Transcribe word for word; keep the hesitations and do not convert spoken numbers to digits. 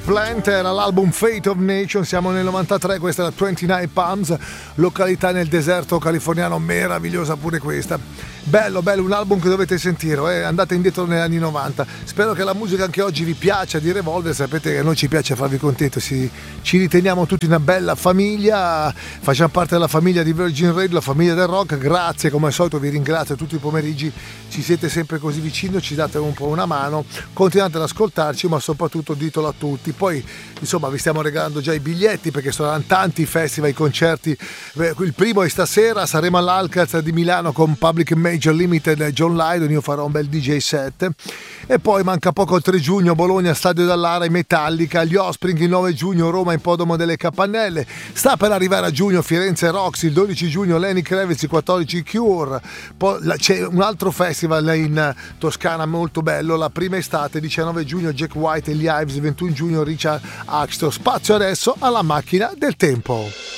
Plant era l'album Fate of Nation, siamo nel novantatré, questa è la ventinove Palms, località nel deserto californiano, meravigliosa pure questa. Bello, bello, un album che dovete sentire, eh? Andate indietro negli anni novanta. Spero che la musica anche oggi vi piaccia di Revolver, sapete che a noi ci piace farvi contento, si, ci riteniamo tutti una bella famiglia, facciamo parte della famiglia di Virgin Radio, la famiglia del rock. Grazie, come al solito vi ringrazio tutti i pomeriggi, ci siete sempre così vicino, ci date un po' una mano, continuate ad ascoltarci, ma soprattutto ditelo a tutti. Poi insomma vi stiamo regalando già i biglietti perché saranno tanti i festival, i concerti. Il primo è stasera, saremo all'Alcatraz di Milano con Public Major Limited e John Lydon, io farò un bel D J set. E poi manca poco il tre giugno, Bologna, Stadio Dallara, Metallica, gli Offspring il nove giugno, Roma, Ippodromo delle Capannelle. Sta per arrivare a giugno Firenze Roxy, il dodici giugno Lenny Kravitz, il quattordici Cure. Poi c'è un altro festival in Toscana molto bello, la prima estate, diciannove giugno Jack White e gli Ives, ventuno giugno Richard Axton. Spazio adesso alla macchina del tempo.